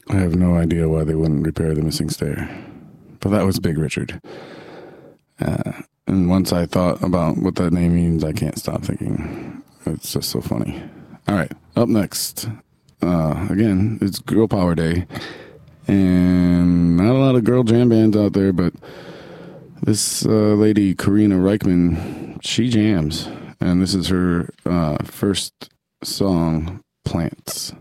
I have no idea why they wouldn't repair the missing stair. But that was Big Richard. And once I thought about what that name means, I can't stop thinking. It's just so funny. All right, up next. Again, it's Girl Power Day. And not a lot of girl jam bands out there, but this lady, Karina Reichman, she jams. And this is her first song, Plants.